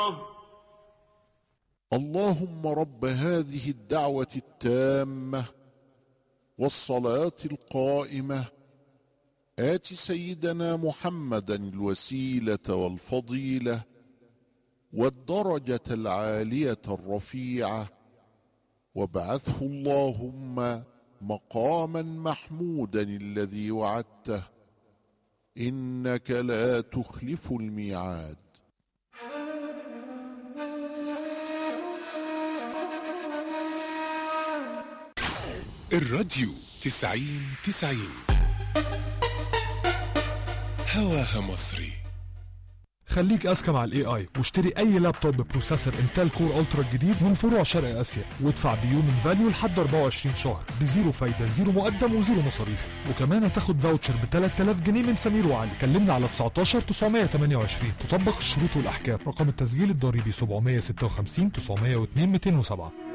اللهم رب هذه الدعوة التامة والصلاة القائمة آت سيدنا محمدا الوسيلة والفضيلة والدرجة العالية الرفيعة وابعثه اللهم مقاما محمودا الذي وعدته إنك لا تخلف الميعاد. الراديو 90 هواها مصري. خليك اذكى مع الاي اي واشتري اي لابتوب ببروسيسور انتل كور الترا الجديد من فروع شرق اسيا وادفع بيومن فاليو لحد 24 شهر بزيرو فايده، زيرو مقدم وزيرو مصاريف، وكمان هتاخد فاوتشر ب 3000 جنيه من سمير وعلي. كلمنا على 19 928. تطبق الشروط والاحكام. رقم التسجيل الضريبي 756 902 207.